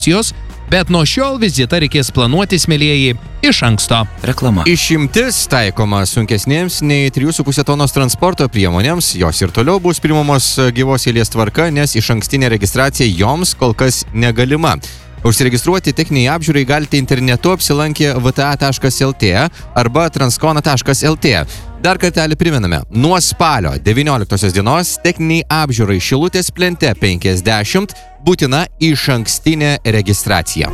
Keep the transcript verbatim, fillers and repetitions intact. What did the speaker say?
registracijos, bet nuo šiol vizitą reikės planuoti, mielieji, iš anksto. Reklama. Išimtis taikoma sunkesnėms nei trijų su puse tonos transporto priemonėms. Jos ir toliau bus priimamos gyvos eilės tvarka, nes iš ankstinė registracija joms kol kas negalima. Užsiregistruoti techniniai apžiūrai galite internetu apsilankę v t a taškas l t arba transkona taškas l t. Dar kartelį primename, nuo spalio devynioliktosios dienos techniniai apžiūrai Šilutės plente penkiasdešimt būtina išankstinė registracija.